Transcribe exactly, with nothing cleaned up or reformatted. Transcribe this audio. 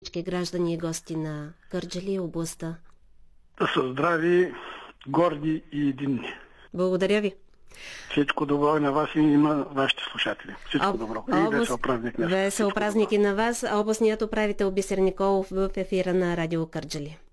всички граждани и гости на Кърджали и областта. Да са здрави, горди и единни. Благодаря ви. Всичко добро и на вас и на вашите слушатели. Всичко Об... добро. Област... И весел празник. Весел празник и на вас. Областният управител Бисер Николов в ефира на Радио Кърджали.